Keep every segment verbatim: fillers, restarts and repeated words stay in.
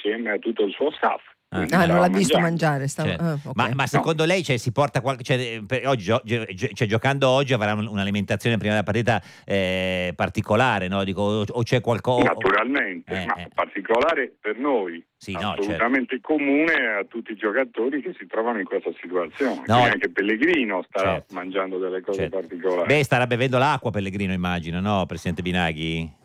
insieme a tutto il suo staff. Ah, non l'ha visto mangiare, stava... Certo. ah, okay. ma, ma secondo no. lei cioè, si porta qualche cioè, per oggi, oggi cioè, giocando oggi avrà un'alimentazione prima della partita eh, particolare, no? Dico, o, o c'è qualcosa naturalmente, eh, ma eh. particolare per noi, sì, assolutamente no, certo. comune a tutti i giocatori che si trovano in questa situazione. No. Quindi anche Pellegrino starà certo. mangiando delle cose certo. particolari. Beh, starà bevendo l'acqua Pellegrino, immagino, no, Presidente Binaghi?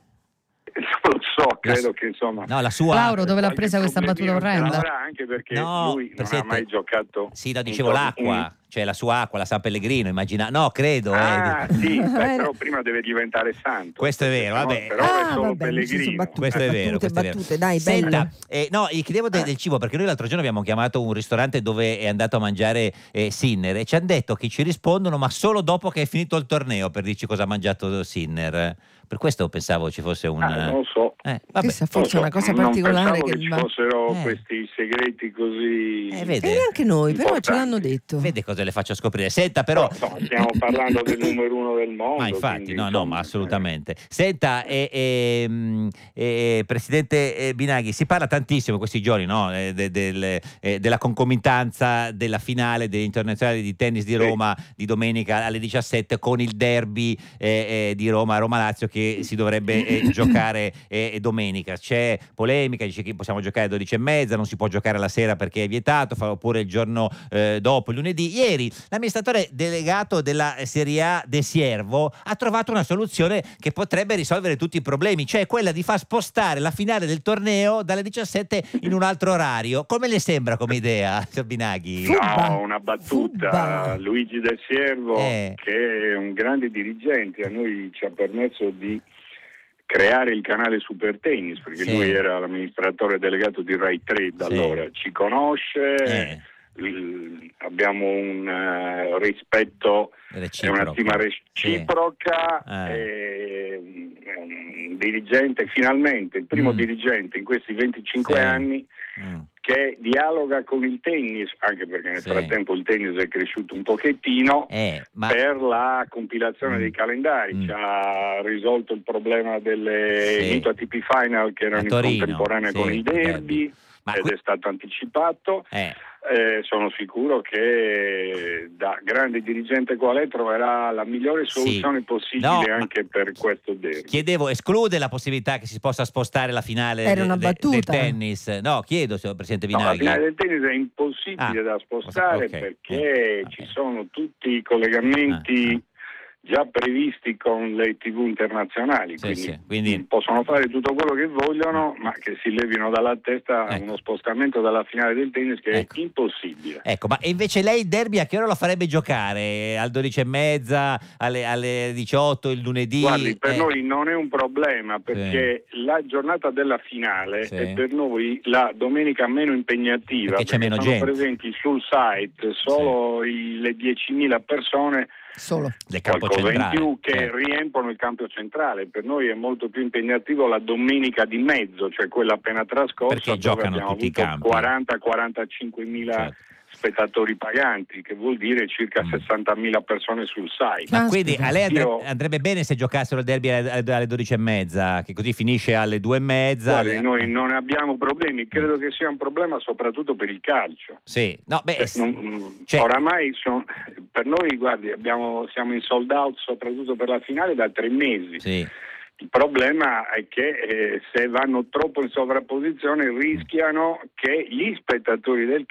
Non lo so, credo la, che insomma no, la sua Lauro dove l'ha presa questa battuta orrenda? Anche perché no, lui non ha mai giocato. Sì, no, dicevo l'acqua, un... cioè la sua acqua, la San Pellegrino, immagina. No, credo. Ah, eh. sì, beh, però prima deve diventare santo. Questo è vero, no, vabbè. Però ah, è solo vabbè, Pellegrino. Battute, questo è vero, battute, questo è vero. battute, dai, Senta, eh, no, gli chiedevo de- del cibo perché noi l'altro giorno abbiamo chiamato un ristorante dove è andato a mangiare eh, Sinner e ci hanno detto che ci rispondono ma solo dopo che è finito il torneo per dirci cosa ha mangiato Sinner. Per questo pensavo ci fosse un... Ah, non lo so. Eh, vabbè. Questa forse è so. una cosa particolare non che, che ci va... fossero eh. questi segreti così eh, vede. E anche noi, importanti. però ce l'hanno detto. Vede cosa le faccio scoprire. Senta però... però no, stiamo parlando del numero uno del mondo. Ma infatti, quindi, no, insomma, no, ma assolutamente. Senta, eh, eh, eh, Presidente Binaghi, si parla tantissimo in questi giorni, no? Eh, de, de, eh, della concomitanza della finale dell'Internazionale di tennis di Roma sì. di domenica alle diciassette con il derby eh, eh, di Roma, Roma-Lazio che si dovrebbe eh, giocare eh, domenica. C'è polemica, dice che possiamo giocare alle dodici e mezza, non si può giocare la sera perché è vietato, fa oppure il giorno eh, dopo, il lunedì. Ieri l'amministratore delegato della Serie A De Siervo ha trovato una soluzione che potrebbe risolvere tutti i problemi, cioè quella di far spostare la finale del torneo dalle diciassette in un altro orario. Come le sembra come idea, signor Binaghi? No, una battuta. Fubba. Luigi De Siervo, eh. che è un grande dirigente, a noi ci ha permesso di creare il canale Super Tennis, perché sì. lui era l'amministratore delegato di Rai tre da allora, sì. ci conosce, eh. l- abbiamo un uh, rispetto e una stima reciproca, sì. eh. è un dirigente, finalmente il primo mm. dirigente in questi venticinque sì. anni mm. che dialoga con il tennis, anche perché nel sì. frattempo il tennis è cresciuto un pochettino eh, ma... per la compilazione mm. dei calendari, mm. ci ha risolto il problema delle sì. Mito A T P Final che erano in contemporanea sì, con il derby, derby. Ma ed qui... è stato anticipato. Eh. Eh, sono sicuro che da grande dirigente qual è troverà la migliore soluzione sì. possibile no, anche per questo derby. Chiedevo, esclude la possibilità che si possa spostare la finale Era una de, battuta. del tennis? No, chiedo, signor Presidente Binaghi. No, la finale del tennis è impossibile ah, da spostare okay. perché eh, ci sono tutti i collegamenti ah, ah. già previsti con le tivù internazionali, sì, quindi, sì. quindi possono fare tutto quello che vogliono, ma che si levino dalla testa ecco. uno spostamento dalla finale del tennis che ecco. è impossibile. Ecco, ma invece lei il derby a che ora lo farebbe giocare? Alle dodici e mezza, alle, alle diciotto, il lunedì? Guardi, per eh. noi non è un problema, perché sì. la giornata della finale sì. è per noi la domenica meno impegnativa, perché, perché c'è meno sono gente. presenti sul site solo sì. i, le diecimila persone solo del campo qualcosa centrale, in più che certo. riempiono il campo centrale. Per noi è molto più impegnativo la domenica di mezzo, cioè quella appena trascorsa, perché giocano abbiamo tutti i avuto campi quaranta quarantacinque mila certo. spettatori paganti, che vuol dire circa mm. sessantamila persone sul site. Ma quindi a lei andre- Io... andrebbe bene se giocassero il derby alle, alle dodici e mezza, che così finisce alle due e mezza? Guardi, alle... noi non abbiamo problemi, credo che sia un problema soprattutto per il calcio. Sì, no, beh, cioè, non, cioè... oramai son, per noi, guardi, abbiamo, siamo in sold out soprattutto per la finale da tre mesi. Sì. Il problema è che eh, se vanno troppo in sovrapposizione rischiano che gli spettatori del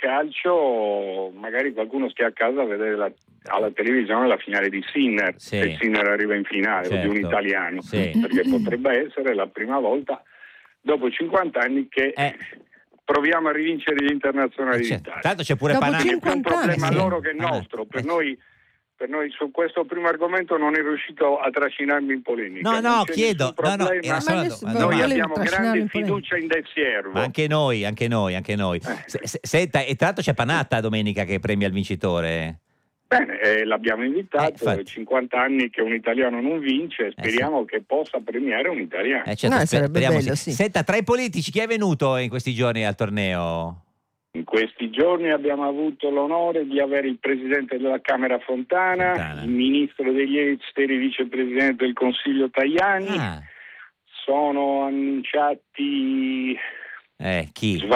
calcio, magari qualcuno stia a casa a vedere la, alla televisione la finale di Sinner, sì. se Sinner arriva in finale, certo. o di un italiano, sì. perché potrebbe essere la prima volta dopo cinquanta anni che... Eh. proviamo a rivincere gli internazionali certo. d'Italia. Tanto c'è pure Panani. È un problema sì. loro che nostro. Per noi, per noi su questo primo argomento non è riuscito a trascinarmi in polemica. No, no, chiedo. No, no, era solo nessuno, no, noi abbiamo grande fiducia in De Siervo. Ma anche noi, anche noi, anche noi. Eh. Se, se, senta, e tra l'altro c'è Panatta domenica che premia il vincitore. Bene, eh, l'abbiamo invitato, eh, cinquanta anni che un italiano non vince, speriamo eh, sì. che possa premiare un italiano. Eh, certo, no, sper- sarebbe bello, sì. Senta, tra i politici chi è venuto in questi giorni al torneo? In questi giorni abbiamo avuto l'onore di avere il Presidente della Camera Fontana, Fontana. il Ministro degli Esteri, Vicepresidente del Consiglio Tajani, ah. sono annunciati eh, chi?